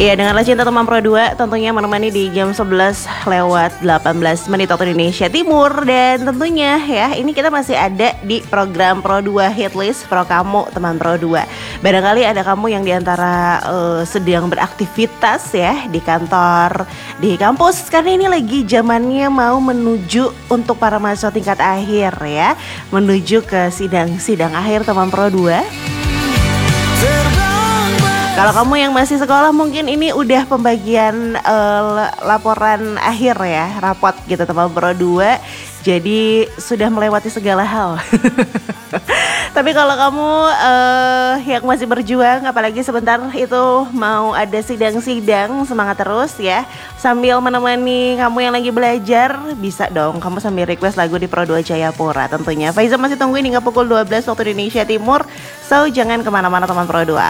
Iya, dengarlah Cinta Teman Pro 2 tentunya menemani di jam 11 lewat 18 menit waktu Indonesia Timur. Dan tentunya ya, ini kita masih ada di program Pro 2 Hitlist Pro Kamu Teman Pro 2. Barangkali ada kamu yang diantara sedang beraktivitas ya di kantor, di kampus, karena ini lagi zamannya mau menuju untuk para mahasiswa tingkat akhir ya, menuju ke sidang akhir Teman Pro 2. Kalau kamu yang masih sekolah mungkin ini udah pembagian laporan akhir ya, rapot gitu Teman Pro 2. Jadi sudah melewati segala hal. Tapi kalau kamu yang masih berjuang, apalagi sebentar itu mau ada sidang-sidang, semangat terus ya. Sambil menemani kamu yang lagi belajar, bisa dong kamu sambil request lagu di Pro 2 Jayapura tentunya. Faiza masih tungguin hingga pukul 12 waktu Indonesia Timur. So jangan kemana-mana Teman Pro 2.